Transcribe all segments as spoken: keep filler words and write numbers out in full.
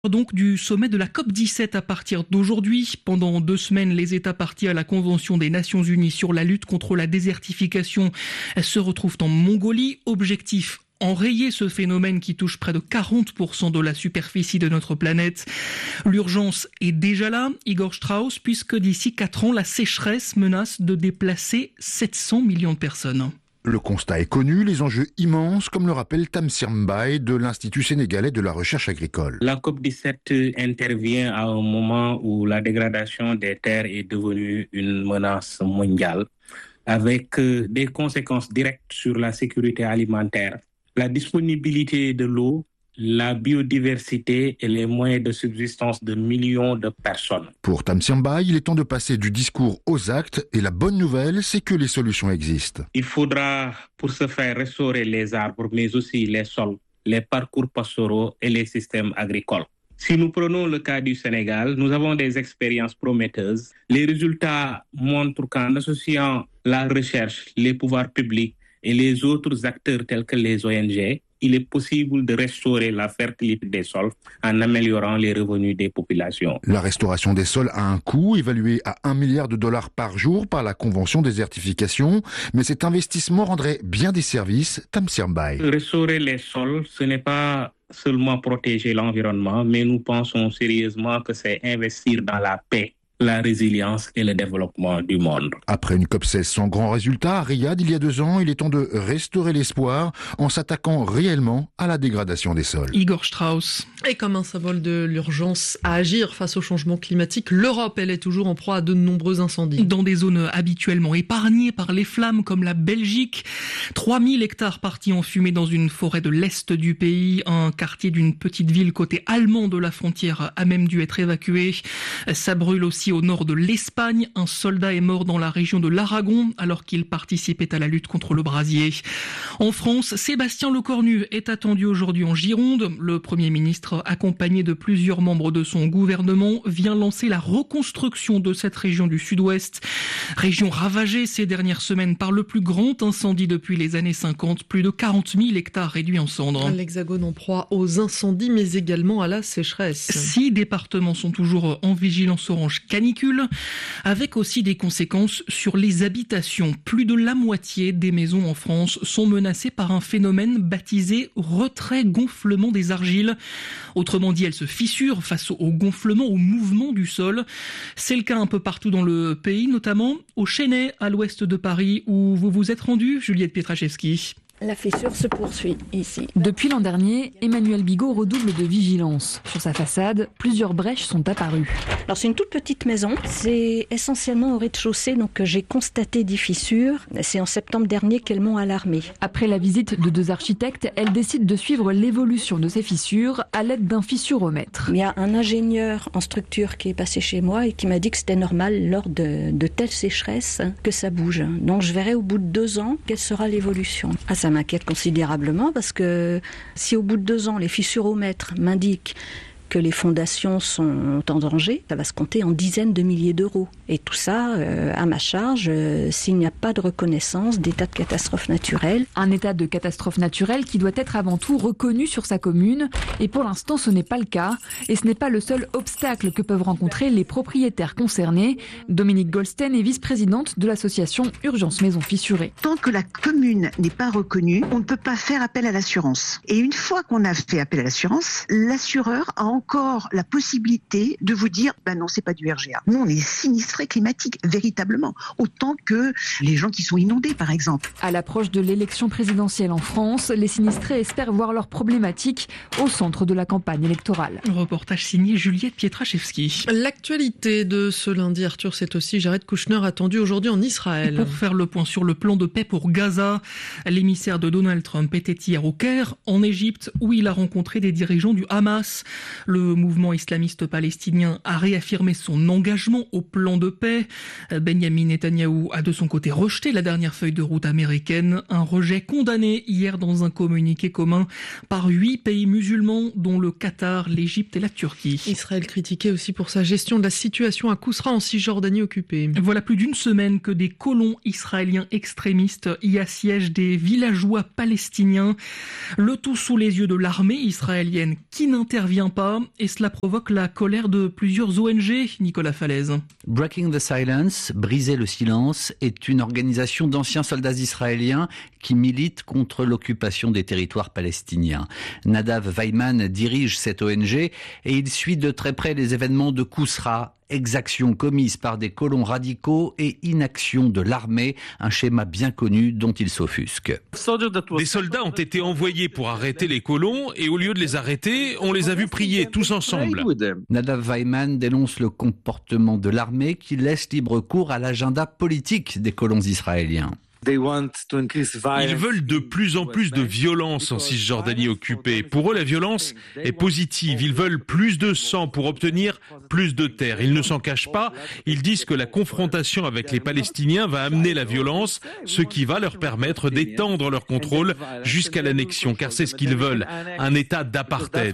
Donc du sommet de la C O P dix-sept à partir d'aujourd'hui. Pendant deux semaines, les États partis à la Convention des Nations Unies sur la lutte contre la désertification se retrouvent en Mongolie. Objectif: enrayer ce phénomène qui touche près de quarante pour cent de la superficie de notre planète. L'urgence est déjà là, Igor Strauss, puisque d'ici quatre ans, la sécheresse menace de déplacer sept cents millions de personnes. Le constat est connu, les enjeux immenses, comme le rappelle Tamsir Mbaye de l'Institut sénégalais de la recherche agricole. La C O P dix-sept intervient à un moment où la dégradation des terres est devenue une menace mondiale, avec des conséquences directes sur la sécurité alimentaire, la disponibilité de l'eau, la biodiversité et les moyens de subsistance de millions de personnes. Pour Tamsir Mbaye, il est temps de passer du discours aux actes et la bonne nouvelle, c'est que les solutions existent. Il faudra pour ce faire restaurer les arbres, mais aussi les sols, les parcours pastoraux et les systèmes agricoles. Si nous prenons le cas du Sénégal, nous avons des expériences prometteuses. Les résultats montrent qu'en associant la recherche, les pouvoirs publics et les autres acteurs tels que les O N G, il est possible de restaurer la fertilité des sols en améliorant les revenus des populations. La restauration des sols a un coût évalué à un milliard de dollars par jour par la Convention désertification, mais cet investissement rendrait bien des services. Tamsir Mbaye. Restaurer les sols, ce n'est pas seulement protéger l'environnement, mais nous pensons sérieusement que c'est investir dans la paix, la résilience et le développement du monde. Après une C O P seize sans grand résultat à Riyad il y a deux ans, il est temps de restaurer l'espoir en s'attaquant réellement à la dégradation des sols. Igor Strauss. Et comme un symbole de l'urgence à agir face au changement climatique, l'Europe, elle est toujours en proie à de nombreux incendies. Dans des zones habituellement épargnées par les flammes, comme la Belgique, trois mille hectares partis en fumée dans une forêt de l'est du pays. Un quartier d'une petite ville côté allemand de la frontière a même dû être évacué. Ça brûle aussi au nord de l'Espagne. Un soldat est mort dans la région de l'Aragon alors qu'il participait à la lutte contre le brasier. En France, Sébastien Lecornu est attendu aujourd'hui en Gironde. Le Premier ministre, accompagné de plusieurs membres de son gouvernement, vient lancer la reconstruction de cette région du sud-ouest. Région ravagée ces dernières semaines par le plus grand incendie depuis les années cinquante. Plus de quarante mille hectares réduits en cendres. L'Hexagone en proie aux incendies, mais également à la sécheresse. Six départements sont toujours en vigilance orange canicule, avec aussi des conséquences sur les habitations. Plus de la moitié des maisons en France sont menacées par un phénomène baptisé retrait-gonflement des argiles. Autrement dit, elles se fissurent face au gonflement, au mouvement du sol. C'est le cas un peu partout dans le pays, notamment au Chesnay, à l'ouest de Paris, où vous vous êtes rendu, Juliette Pietraszewski. La fissure se poursuit ici. Depuis l'an dernier, Emmanuel Bigot redouble de vigilance. Sur sa façade, plusieurs brèches sont apparues. Alors c'est une toute petite maison, c'est essentiellement au rez-de-chaussée, donc j'ai constaté des fissures. C'est en septembre dernier qu'elles m'ont alarmée. Après la visite de deux architectes, elle décide de suivre l'évolution de ces fissures à l'aide d'un fissuromètre. Il y a un ingénieur en structure qui est passé chez moi et qui m'a dit que c'était normal lors de, de telles sécheresses que ça bouge. Donc je verrai au bout de deux ans quelle sera l'évolution. Ah, ça m'inquiète considérablement parce que si au bout de deux ans les fissuromètres m'indiquent que les fondations sont en danger, ça va se compter en dizaines de milliers d'euros. Et tout ça euh, à ma charge euh, s'il n'y a pas de reconnaissance d'état de catastrophe naturelle. Un état de catastrophe naturelle qui doit être avant tout reconnu sur sa commune. Et pour l'instant, ce n'est pas le cas. Et ce n'est pas le seul obstacle que peuvent rencontrer les propriétaires concernés. Dominique Goldstein est vice-présidente de l'association Urgence Maisons Fissurées. Tant que la commune n'est pas reconnue, on ne peut pas faire appel à l'assurance. Et une fois qu'on a fait appel à l'assurance, l'assureur a encore la possibilité de vous dire ben non, c'est pas du R G A. Nous, on est sinistrés climatiques, véritablement, autant que les gens qui sont inondés, par exemple. À l'approche de l'élection présidentielle en France, les sinistrés espèrent voir leurs problématiques au centre de la campagne électorale. Reportage signé Juliette Pietraszewski. L'actualité de ce lundi, Arthur, c'est aussi Jared Kushner attendu aujourd'hui en Israël. Pour faire le point sur le plan de paix pour Gaza, l'émissaire de Donald Trump était hier au Caire, en Égypte, où il a rencontré des dirigeants du Hamas. Le mouvement islamiste palestinien a réaffirmé son engagement au plan de paix. Benjamin Netanyahou a de son côté rejeté la dernière feuille de route américaine, un rejet condamné hier dans un communiqué commun par huit pays musulmans, dont le Qatar, l'Égypte et la Turquie. Israël critiqué aussi pour sa gestion de la situation à Kousra en Cisjordanie occupée. Voilà plus d'une semaine que des colons israéliens extrémistes y assiègent des villageois palestiniens, le tout sous les yeux de l'armée israélienne qui n'intervient pas. et cela provoque la colère de plusieurs O N G, Nicolas Falaise. Breaking the Silence, briser le silence, est une organisation d'anciens soldats israéliens qui militent contre l'occupation des territoires palestiniens. Nadav Weiman dirige cette O N G et il suit de très près les événements de Kousra, exactions commises par des colons radicaux et inaction de l'armée, un schéma bien connu dont il s'offusque. Des soldats ont été envoyés pour arrêter les colons et au lieu de les arrêter, on les a vus prier tous ensemble. Nadav Weiman dénonce le comportement de l'armée qui laisse libre cours à l'agenda politique des colons israéliens. Ils veulent de plus en plus de violence en Cisjordanie occupée. Pour eux, la violence est positive. Ils veulent plus de sang pour obtenir plus de terres. Ils ne s'en cachent pas. Ils disent que la confrontation avec les Palestiniens va amener la violence, ce qui va leur permettre d'étendre leur contrôle jusqu'à l'annexion, car c'est ce qu'ils veulent, un État d'apartheid.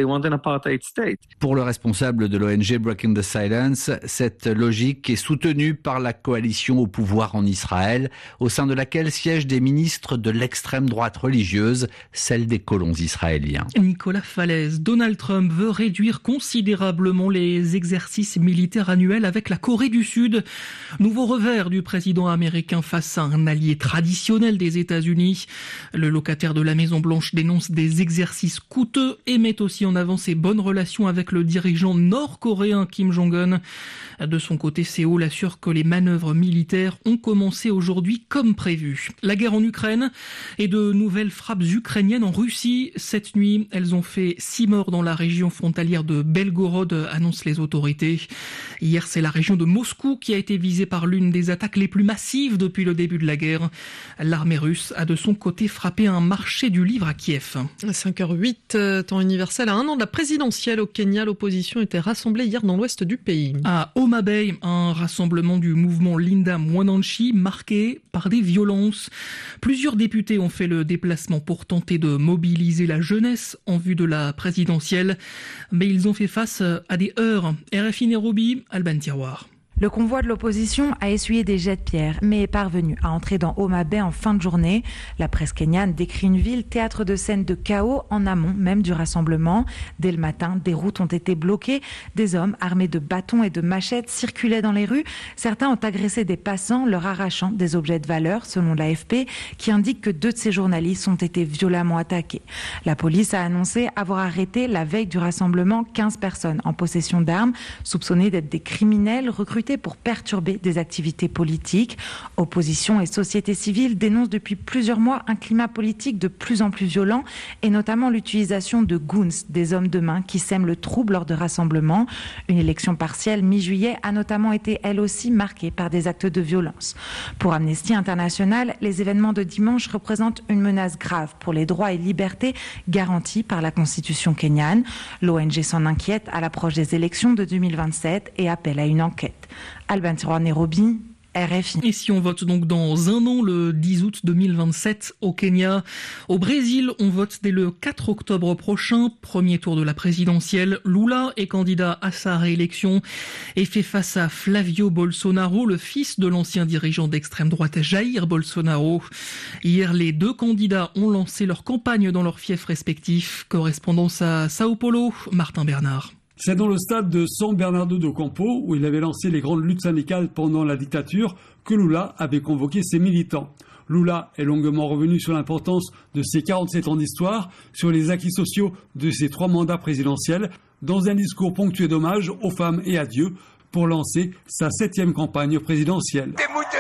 Pour le responsable de l'O N G Breaking the Silence, cette logique est soutenue par la coalition au pouvoir en Israël, au sein de laquelle siègent des ministres de l'extrême droite religieuse, celle des colons israéliens. Nicolas Falaise, Donald Trump veut réduire considérablement les exercices militaires annuels avec la Corée du Sud. Nouveau revers du président américain face à un allié traditionnel des États-Unis. Le locataire de la Maison-Blanche dénonce des exercices coûteux et met aussi en avant ses bonnes relations avec le dirigeant nord-coréen Kim Jong-un. De son côté, Séoul assure que les manœuvres militaires ont commencé aujourd'hui comme prévu. La guerre en Ukraine et de nouvelles frappes ukrainiennes en Russie. Cette nuit, elles ont fait six morts dans la région frontalière de Belgorod, annoncent les autorités. Hier, c'est la région de Moscou qui a été visée par l'une des attaques les plus massives depuis le début de la guerre. L'armée russe a de son côté frappé un marché du livre à Kiev. À cinq heures huit, temps universel, à un an de la présidentielle au Kenya, l'opposition était rassemblée hier dans l'ouest du pays. À Homa Bay, un rassemblement du mouvement Linda Mwananchi marqué par des violences. Plusieurs députés ont fait le déplacement pour tenter de mobiliser la jeunesse en vue de la présidentielle, mais ils ont fait face à des heurts. R F I Nairobi, Alban Tiroir. Le convoi de l'opposition a essuyé des jets de pierre, mais est parvenu à entrer dans Homa Bay en fin de journée. La presse kenyane décrit une ville théâtre de scènes de chaos en amont même du rassemblement. Dès le matin, des routes ont été bloquées. Des hommes armés de bâtons et de machettes circulaient dans les rues. Certains ont agressé des passants, leur arrachant des objets de valeur, selon l'A F P, qui indique que deux de ces journalistes ont été violemment attaqués. La police a annoncé avoir arrêté la veille du rassemblement quinze personnes en possession d'armes, soupçonnées d'être des criminels recrutés pour perturber des activités politiques. Opposition et société civile dénoncent depuis plusieurs mois un climat politique de plus en plus violent et notamment l'utilisation de goons, des hommes de main qui sèment le trouble lors de rassemblements. Une élection partielle mi-juillet a notamment été elle aussi marquée par des actes de violence. Pour Amnesty International, les événements de dimanche représentent une menace grave pour les droits et libertés garantis par la Constitution kenyane. L'O N G s'en inquiète à l'approche des élections de deux mille vingt-sept et appelle à une enquête. Alban Tiroir, Nairobi, R F I. Et si on vote donc dans un an, le dix août deux mille vingt-sept, au Kenya. Au Brésil, on vote dès le quatre octobre prochain. Premier tour de la présidentielle. Lula est candidat à sa réélection et fait face à Flavio Bolsonaro, le fils de l'ancien dirigeant d'extrême droite Jair Bolsonaro. Hier, les deux candidats ont lancé leur campagne dans leurs fiefs respectifs. Correspondance à Sao Paulo, Martin Bernard. C'est dans le stade de São Bernardo do Campo, où il avait lancé les grandes luttes syndicales pendant la dictature, que Lula avait convoqué ses militants. Lula est longuement revenu sur l'importance de ses quarante-sept ans d'histoire, sur les acquis sociaux de ses trois mandats présidentiels, dans un discours ponctué d'hommage aux femmes et à Dieu, pour lancer sa septième campagne présidentielle.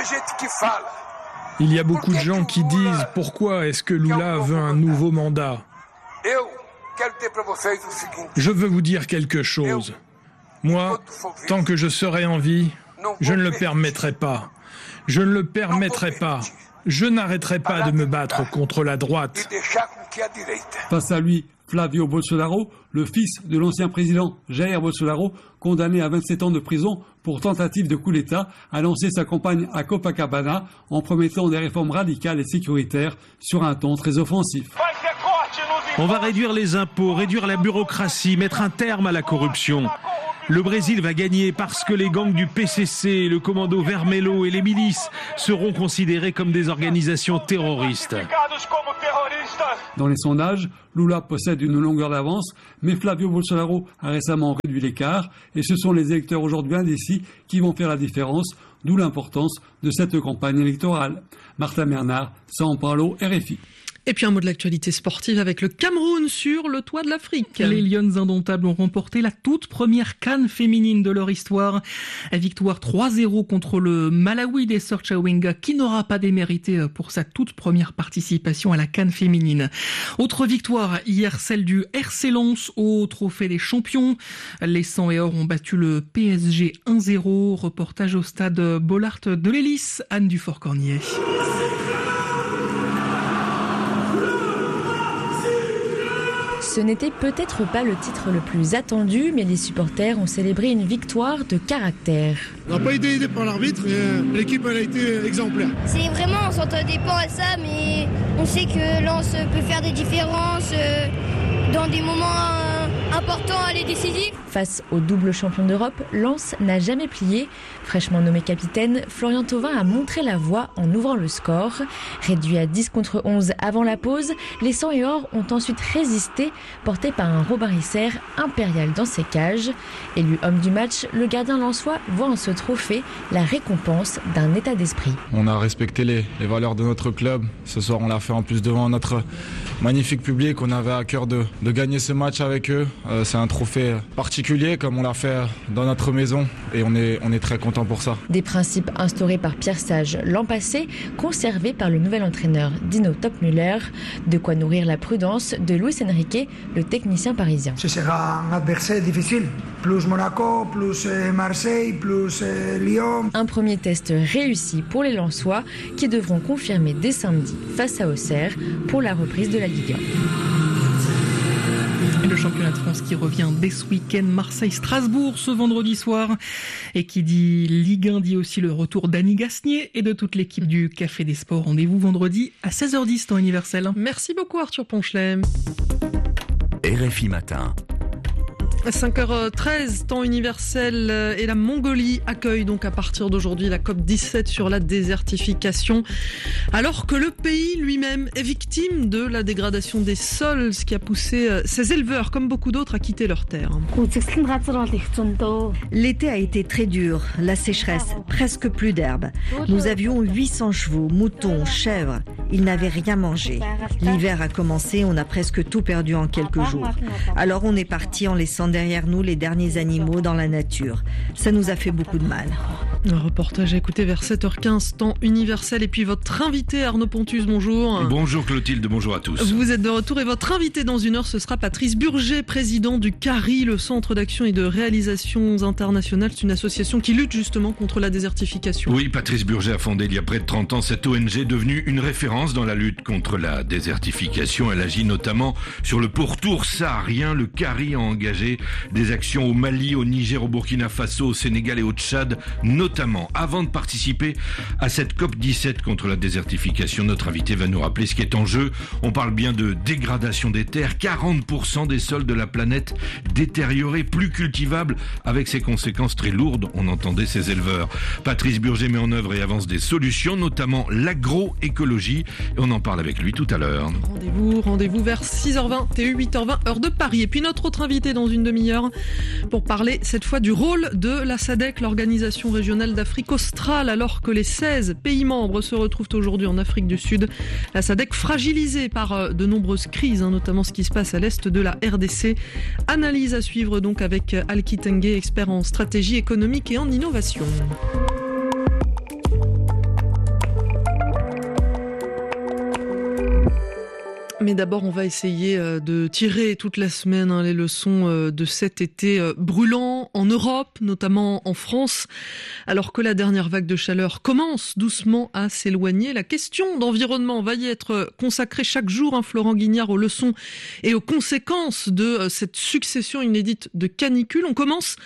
Il y a beaucoup de gens qui disent « Pourquoi est-ce que Lula veut un nouveau mandat ?» Je veux vous dire quelque chose. Moi, tant que je serai en vie, je ne le permettrai pas. Je ne le permettrai pas. Je n'arrêterai pas de me battre contre la droite. Face à lui, Flavio Bolsonaro, le fils de l'ancien président Jair Bolsonaro, condamné à vingt-sept ans de prison pour tentative de coup d'État, a lancé sa campagne à Copacabana en promettant des réformes radicales et sécuritaires sur un ton très offensif. On va réduire les impôts, réduire la bureaucratie, mettre un terme à la corruption. Le Brésil va gagner parce que les gangs du P C C, le commando Vermelho et les milices seront considérés comme des organisations terroristes. Dans les sondages, Lula possède une longueur d'avance, mais Flavio Bolsonaro a récemment réduit l'écart et ce sont les électeurs aujourd'hui indécis qui vont faire la différence, d'où l'importance de cette campagne électorale. Martin Bernard, São Paulo, R F I. Et puis un mot de l'actualité sportive avec le Cameroun sur le toit de l'Afrique. Les Lions indomptables ont remporté la toute première CAN féminine de leur histoire. Victoire trois zéro contre le Malawi des sœurs Chawinga qui n'aura pas démérité pour sa toute première participation à la CAN féminine. Autre victoire hier, celle du R C Lens au Trophée des Champions. Les Sang et Or ont battu le P S G un zéro. Reportage au stade Bollard de l'Hélice, Anne Dufort-Cornier. Ce n'était peut-être pas le titre le plus attendu, mais les supporters ont célébré une victoire de caractère. On n'a pas été aidé par l'arbitre, mais l'équipe elle a été exemplaire. C'est vraiment, on s'entendait pas à ça, mais on sait que Lens peut faire des différences dans des moments importants, allez, décisifs. Face au double champion d'Europe, Lens n'a jamais plié. Fraîchement nommé capitaine, Florian Thauvin a montré la voie en ouvrant le score. Réduit à dix contre onze avant la pause, les Sang et Or ont ensuite résisté, portés par un Robin Risser impérial dans ses cages. Élu homme du match, le gardien lensois voit en ce trophée la récompense d'un état d'esprit. On a respecté les, les valeurs de notre club. Ce soir, on l'a fait en plus devant notre magnifique public. On avait à cœur de, de gagner ce match avec eux. Euh, c'est un trophée particulier comme on l'a fait dans notre maison et on est, on est très content pour ça. Des principes instaurés par Pierre Sage l'an passé, conservés par le nouvel entraîneur Dino Topmüller. De quoi nourrir la prudence de Luis Enrique, le technicien parisien. Ce sera un adversaire difficile. Plus Monaco, plus Marseille, plus Lyon. Un premier test réussi pour les Lensois qui devront confirmer dès samedi face à Auxerre pour la reprise de la Ligue un. Le championnat de France qui revient dès ce week-end, Marseille-Strasbourg ce vendredi soir. Et qui dit Ligue un dit aussi le retour d'Annie Gasnier et de toute l'équipe du Café des Sports. Rendez-vous vendredi à seize heures dix, temps universel. Merci beaucoup Arthur Ponchelet. R F I Matin. cinq heures treize, temps universel, et la Mongolie accueille donc à partir d'aujourd'hui la COP dix-sept sur la désertification, alors que le pays lui-même est victime de la dégradation des sols, ce qui a poussé ses éleveurs, comme beaucoup d'autres, à quitter leurs terres. L'été a été très dur, la sécheresse, presque plus d'herbe. Nous avions huit cents chevaux, moutons, chèvres. Ils n'avaient rien mangé. L'hiver a commencé, on a presque tout perdu en quelques jours. Alors on est parti en laissant derrière nous les derniers animaux dans la nature. Ça nous a fait beaucoup de mal. Un reportage à écouter vers sept heures quinze, temps universel. Et puis votre invité Arnaud Pontus, bonjour. Bonjour Clotilde, bonjour à tous. Vous êtes de retour et votre invité dans une heure, ce sera Patrice Burger, président du CARI, le Centre d'action et de réalisations internationales. C'est une association qui lutte justement contre la désertification. Oui, Patrice Burger a fondé il y a près de trente ans cette O N G devenue une référence dans la lutte contre la désertification. Elle agit notamment sur le pourtour saharien. Le CARI a engagé des actions au Mali, au Niger, au Burkina Faso, au Sénégal et au Tchad, notamment. Avant de participer à cette COP dix-sept contre la désertification, notre invité va nous rappeler ce qui est en jeu. On parle bien de dégradation des terres, quarante pour cent des sols de la planète détériorés, plus cultivables, avec ses conséquences très lourdes. On entendait ces éleveurs. Patrice Burger met en œuvre et avance des solutions, notamment l'agroécologie, et on en parle avec lui tout à l'heure. Rendez-vous, rendez-vous vers six heures vingt, T U huit heures vingt, heure de Paris. Et puis notre autre invité dans une demi-heure pour parler cette fois du rôle de la SADC, l'organisation régionale d'Afrique australe, alors que les seize pays membres se retrouvent aujourd'hui en Afrique du Sud. La SADC fragilisée par de nombreuses crises, hein, notamment ce qui se passe à l'est de la R D C. Analyse à suivre donc avec Alki Tengue, expert en stratégie économique et en innovation. Mais d'abord, on va essayer de tirer toute la semaine hein, les leçons de cet été brûlant en Europe, notamment en France. Alors que la dernière vague de chaleur commence doucement à s'éloigner, la question d'environnement va y être consacrée chaque jour, hein, Florent Guignard, aux leçons et aux conséquences de cette succession inédite de canicules. On commence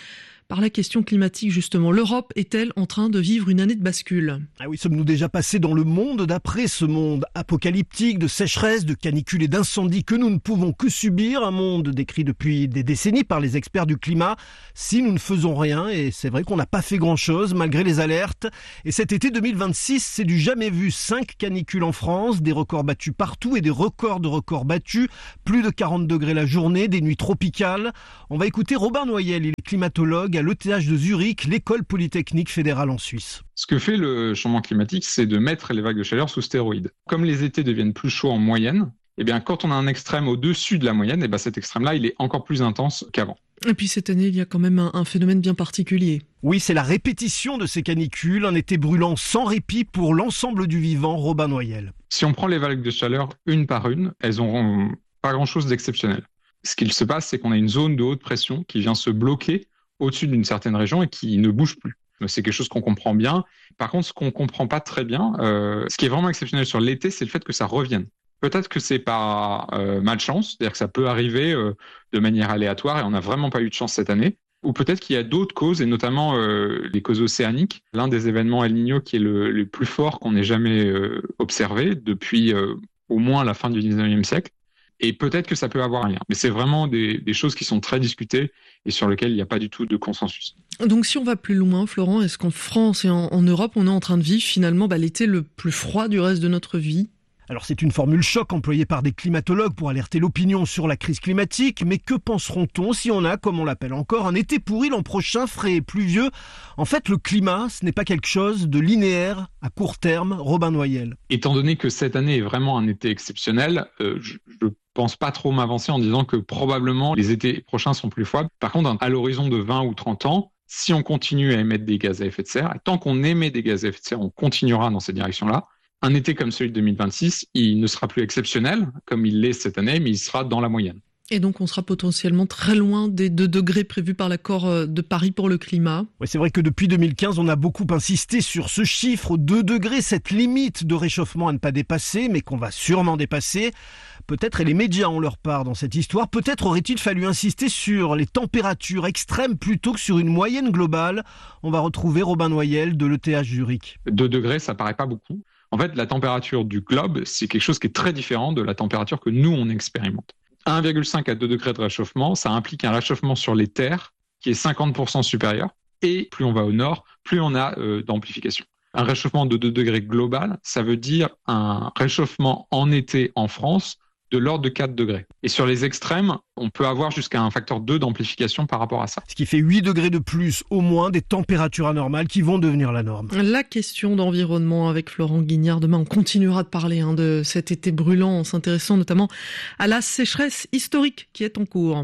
par la question climatique justement. L'Europe est-elle en train de vivre une année de bascule ? Ah oui, sommes-nous déjà passés dans le monde d'après, ce monde apocalyptique de sécheresse, de canicule et d'incendie que nous ne pouvons que subir, un monde décrit depuis des décennies par les experts du climat, si nous ne faisons rien, et c'est vrai qu'on n'a pas fait grand-chose malgré les alertes. Et cet été deux mille vingt-six, c'est du jamais vu. Cinq canicules en France, des records battus partout et des records de records battus, plus de quarante degrés la journée, des nuits tropicales. On va écouter Robin Noyel, il est climatologue à l'E T H de Zurich, l'école polytechnique fédérale en Suisse. Ce que fait le changement climatique, c'est de mettre les vagues de chaleur sous stéroïdes. Comme les étés deviennent plus chauds en moyenne, eh bien, quand on a un extrême au-dessus de la moyenne, eh bien, cet extrême-là, il est encore plus intense qu'avant. Et puis cette année, il y a quand même un, un phénomène bien particulier. Oui, c'est la répétition de ces canicules, un été brûlant sans répit pour l'ensemble du vivant. Robin Noyel. Si on prend les vagues de chaleur une par une, elles n'auront pas grand-chose d'exceptionnel. Ce qu'il se passe, c'est qu'on a une zone de haute pression qui vient se bloquer au-dessus d'une certaine région et qui ne bouge plus. C'est quelque chose qu'on comprend bien. Par contre, ce qu'on ne comprend pas très bien, euh, ce qui est vraiment exceptionnel sur l'été, c'est le fait que ça revienne. Peut-être que c'est par euh, malchance, c'est-à-dire que ça peut arriver euh, de manière aléatoire et on n'a vraiment pas eu de chance cette année. Ou peut-être qu'il y a d'autres causes, et notamment euh, les causes océaniques. L'un des événements El Niño qui est le, le plus fort qu'on ait jamais euh, observé depuis euh, au moins la fin du dix-neuvième siècle. Et peut-être que ça peut avoir un lien. Mais c'est vraiment des, des choses qui sont très discutées et sur lesquelles il n'y a pas du tout de consensus. Donc si on va plus loin, Florent, est-ce qu'en France et en, en Europe, on est en train de vivre finalement bah, l'été le plus froid du reste de notre vie ? Alors c'est une formule choc employée par des climatologues pour alerter l'opinion sur la crise climatique, mais que penseront-on si on a, comme on l'appelle encore, un été pourri l'an prochain, frais et pluvieux ? En fait, le climat, ce n'est pas quelque chose de linéaire à court terme. Robin Noyel. Étant donné que cette année est vraiment un été exceptionnel, euh, je, je pense pas trop m'avancer en disant que probablement les étés prochains sont plus froids. Par contre, à l'horizon de vingt ou trente ans, si on continue à émettre des gaz à effet de serre, et tant qu'on émet des gaz à effet de serre, on continuera dans cette direction-là. Un été comme celui de deux mille vingt-six, il ne sera plus exceptionnel, comme il l'est cette année, mais il sera dans la moyenne. Et donc on sera potentiellement très loin des deux degrés prévus par l'accord de Paris pour le climat. Oui, c'est vrai que depuis deux mille quinze, on a beaucoup insisté sur ce chiffre, deux degrés, cette limite de réchauffement à ne pas dépasser, mais qu'on va sûrement dépasser. Peut-être, et les médias ont leur part dans cette histoire, peut-être aurait-il fallu insister sur les températures extrêmes plutôt que sur une moyenne globale. On va retrouver Robin Noyel de l'E T H Zurich. deux degrés, ça paraît pas beaucoup. En fait, la température du globe, c'est quelque chose qui est très différent de la température que nous, on expérimente. un virgule cinq à deux degrés de réchauffement, ça implique un réchauffement sur les terres qui est cinquante pour cent supérieur. Et plus on va au nord, plus on a euh, d'amplification. Un réchauffement de deux degrés global, ça veut dire un réchauffement en été en France de l'ordre de quatre degrés. Et sur les extrêmes, on peut avoir jusqu'à un facteur deux d'amplification par rapport à ça. Ce qui fait huit degrés de plus, au moins, des températures anormales qui vont devenir la norme. La question d'environnement avec Florent Guignard. Demain, on continuera de parler hein, de cet été brûlant en s'intéressant notamment à la sécheresse historique qui est en cours.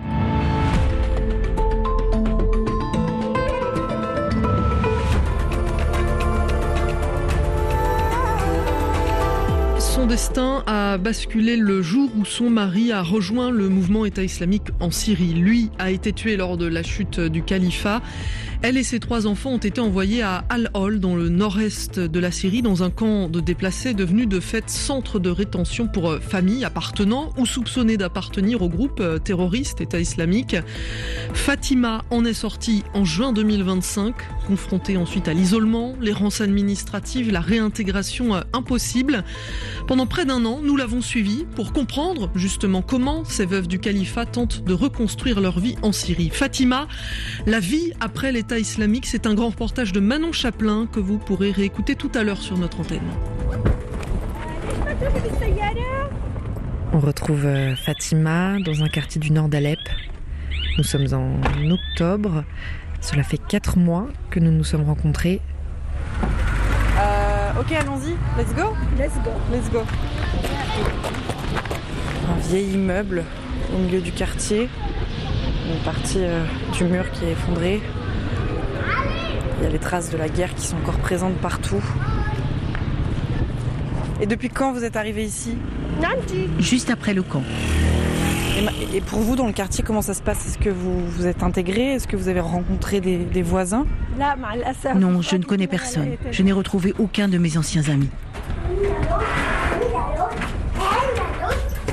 Son destin a basculé le jour où son mari a rejoint le mouvement État islamique en Syrie. Lui a été tué lors de la chute du califat. Elle et ses trois enfants ont été envoyés à Al-Hol, dans le nord-est de la Syrie, dans un camp de déplacés devenu de fait centre de rétention pour familles appartenant ou soupçonnées d'appartenir au groupe terroriste État islamique. Fatima en est sortie en juin deux mille vingt-cinq, confrontée ensuite à l'isolement, l'errance administrative, la réintégration impossible. Pendant près d'un an, nous l'avons suivie pour comprendre justement comment ces veuves du califat tentent de reconstruire leur vie en Syrie. Fatima, la vie après l'État islamique, c'est un grand reportage de Manon Chaplin que vous pourrez réécouter tout à l'heure sur notre antenne. On retrouve Fatima dans un quartier du nord d'Alep. Nous sommes en octobre. Cela fait quatre mois que nous nous sommes rencontrés. Euh, ok, allons-y. Let's go. Let's go. Let's go. Un vieil immeuble au milieu du quartier. Une partie euh, du mur qui est effondrée. Il y a les traces de la guerre qui sont encore présentes partout. Et depuis quand vous êtes arrivé ici ? Juste après le camp. Et pour vous, dans le quartier, comment ça se passe ? Est-ce que vous vous êtes intégré ? Est-ce que vous avez rencontré des, des voisins ? Non, je ne connais personne. Je n'ai retrouvé aucun de mes anciens amis.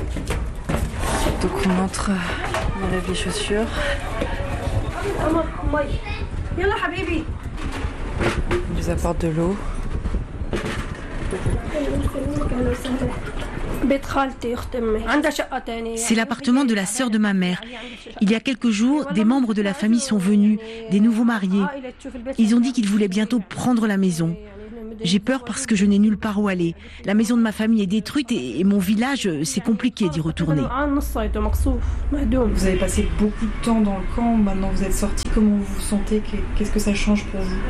Donc on entre, on enlève les chaussures. Ils apportent de l'eau. C'est l'appartement de la sœur de ma mère. Il y a quelques jours, des membres de la famille sont venus, des nouveaux mariés. Ils ont dit qu'ils voulaient bientôt prendre la maison. J'ai peur parce que je n'ai nulle part où aller. La maison de ma famille est détruite et, et mon village, c'est compliqué d'y retourner. Vous avez passé beaucoup de temps dans le camp, maintenant vous êtes sortis, comment vous vous sentez? Qu'est-ce que ça change pour vous?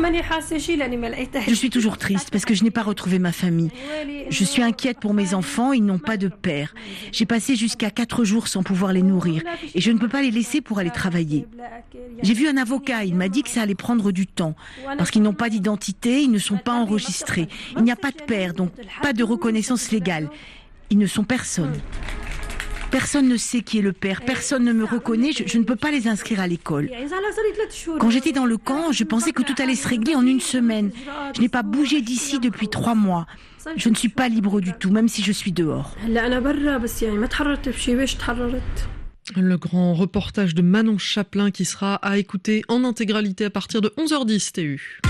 Je suis toujours triste parce que je n'ai pas retrouvé ma famille. Je suis inquiète pour mes enfants, ils n'ont pas de père. J'ai passé jusqu'à quatre jours sans pouvoir les nourrir et je ne peux pas les laisser pour aller travailler. J'ai vu un avocat, il m'a dit que ça allait prendre du temps parce qu'ils n'ont pas d'identité, ils ne sont pas enregistrés. Il n'y a pas de père, donc pas de reconnaissance légale. Ils ne sont personne. Personne ne sait qui est le père, personne ne me reconnaît, je, je ne peux pas les inscrire à l'école. Quand j'étais dans le camp, je pensais que tout allait se régler en une semaine. Je n'ai pas bougé d'ici depuis trois mois. Je ne suis pas libre du tout, même si je suis dehors. Le grand reportage de Manon Chaplin qui sera à écouter en intégralité à partir de onze heures dix T U.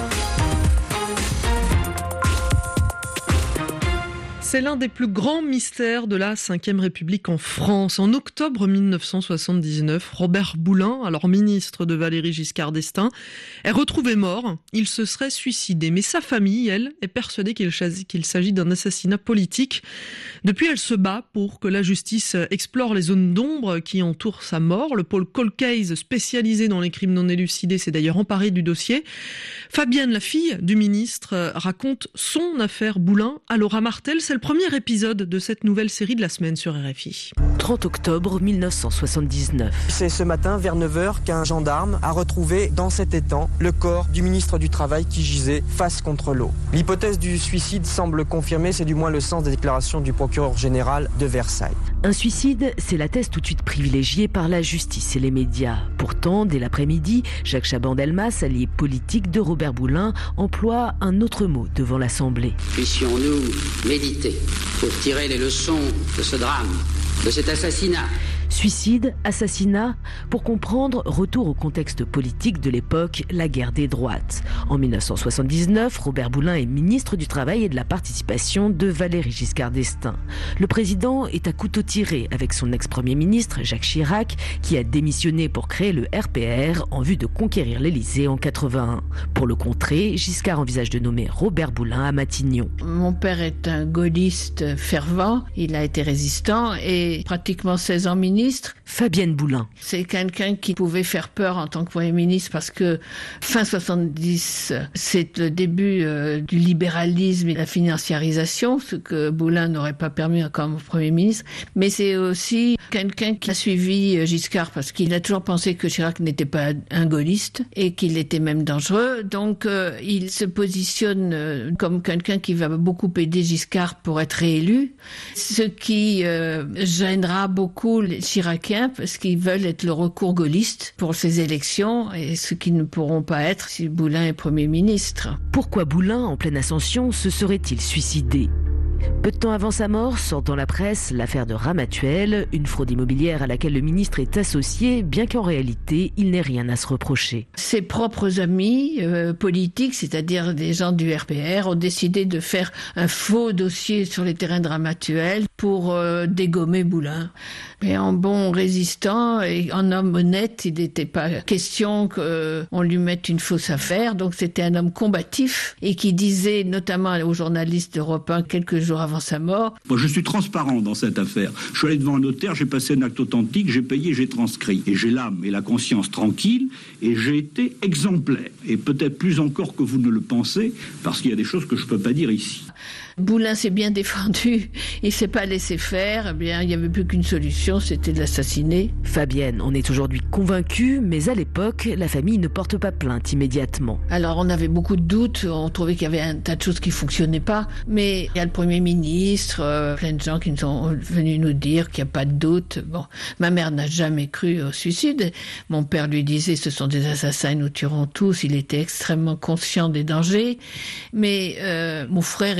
C'est l'un des plus grands mystères de la cinquième République en France. En octobre mille neuf cent soixante-dix-neuf, Robert Boulin, alors ministre de Valéry Giscard d'Estaing, est retrouvé mort. Il se serait suicidé. Mais sa famille, elle, est persuadée qu'il s'agit d'un assassinat politique. Depuis, elle se bat pour que la justice explore les zones d'ombre qui entourent sa mort. Le pôle Cold Case, spécialisé dans les crimes non élucidés, s'est d'ailleurs emparé du dossier. Fabienne, la fille du ministre, raconte son affaire Boulin à Laura Martel. C'est le premier épisode de cette nouvelle série de la semaine sur R F I. trente octobre mille neuf cent soixante-dix-neuf. C'est ce matin, vers neuf heures, qu'un gendarme a retrouvé dans cet étang le corps du ministre du Travail qui gisait face contre l'eau. L'hypothèse du suicide semble confirmée, c'est du moins le sens des déclarations du procureur général de Versailles. Un suicide, c'est la thèse tout de suite privilégiée par la justice et les médias. Pourtant, dès l'après-midi, Jacques Chaban-Delmas, allié politique de Robert Boulin, emploie un autre mot devant l'Assemblée. Puissions-nous méditer pour tirer les leçons de ce drame, de cet assassinat. Suicide, assassinat, pour comprendre, retour au contexte politique de l'époque, la guerre des droites. En mille neuf cent soixante-dix-neuf, Robert Boulin est ministre du Travail et de la Participation de Valéry Giscard d'Estaing. Le président est à couteau tiré avec son ex-premier ministre, Jacques Chirac, qui a démissionné pour créer le R P R en vue de conquérir l'Élysée en quatre-vingt-un. Pour le contrer, Giscard envisage de nommer Robert Boulin à Matignon. Mon père est un gaulliste fervent, il a été résistant et pratiquement seize ans ministre. Fabienne Boulin. C'est quelqu'un qui pouvait faire peur en tant que Premier ministre parce que fin soixante-dix, c'est le début euh, du libéralisme et de la financiarisation, ce que Boulin n'aurait pas permis comme Premier ministre. Mais c'est aussi quelqu'un qui a suivi Giscard parce qu'il a toujours pensé que Chirac n'était pas un gaulliste et qu'il était même dangereux. Donc euh, il se positionne euh, comme quelqu'un qui va beaucoup aider Giscard pour être réélu, ce qui euh, gênera beaucoup les chiraciens parce qu'ils veulent être le recours gaulliste pour ces élections et ce qu'ils ne pourront pas être si Boulin est Premier ministre. Pourquoi Boulin, en pleine ascension, se serait-il suicidé ? Peu de temps avant sa mort, sort dans la presse l'affaire de Ramatuelle, une fraude immobilière à laquelle le ministre est associé, bien qu'en réalité, il n'ait rien à se reprocher. Ses propres amis euh, politiques, c'est-à-dire des gens du R P R, ont décidé de faire un faux dossier sur les terrains de Ramatuelle pour euh, dégommer Boulin. Mais en bon résistant et en homme honnête, il n'était pas question qu'on lui mette une fausse affaire. Donc c'était un homme combatif et qui disait, notamment aux journalistes d'Europe un quelques jours avant sa mort. Moi, je suis transparent dans cette affaire. Je suis allé devant un notaire, j'ai passé un acte authentique, j'ai payé, j'ai transcrit. Et j'ai l'âme et la conscience tranquille et j'ai été exemplaire. Et peut-être plus encore que vous ne le pensez, parce qu'il y a des choses que je ne peux pas dire ici. Boulin s'est bien défendu, il s'est pas laissé faire, eh bien, il n'y avait plus qu'une solution, c'était de l'assassiner. Fabienne, on est aujourd'hui convaincue, mais à l'époque, la famille ne porte pas plainte immédiatement. Alors on avait beaucoup de doutes, on trouvait qu'il y avait un tas de choses qui fonctionnaient pas, mais il y a le Premier ministre, euh, plein de gens qui nous sont venus nous dire qu'il n'y a pas de doute. Bon, ma mère n'a jamais cru au suicide, mon père lui disait ce sont des assassins, nous tuerons tous, il était extrêmement conscient des dangers, mais euh, mon frère et moi,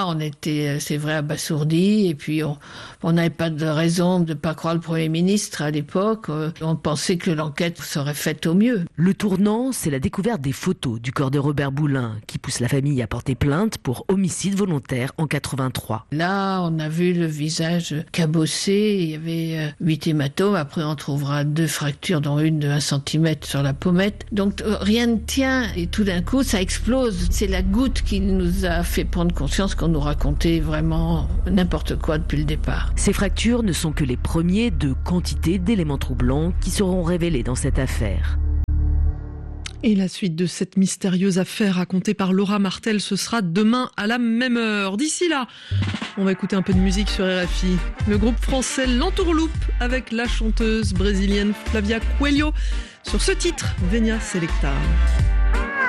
là, on était, c'est vrai, abasourdis. Et puis, on n'avait pas de raison de ne pas croire le Premier ministre à l'époque. On pensait que l'enquête serait faite au mieux. Le tournant, c'est la découverte des photos du corps de Robert Boulin, qui pousse la famille à porter plainte pour homicide volontaire en quatre-vingt-trois. Là, on a vu le visage cabossé. Il y avait huit hématomes. Après, on trouvera deux fractures, dont une de un centimètre sur la pommette. Donc, rien ne tient. Et tout d'un coup, ça explose. C'est la goutte qui nous a fait prendre conscience qu'on nous racontait vraiment n'importe quoi depuis le départ. Ces fractures ne sont que les premiers de quantité d'éléments troublants qui seront révélés dans cette affaire. Et la suite de cette mystérieuse affaire racontée par Laura Martel, ce sera demain à la même heure. D'ici là, on va écouter un peu de musique sur R F I. Le groupe français L'Entourloupe avec la chanteuse brésilienne Flavia Coelho sur ce titre, Venia Selecta.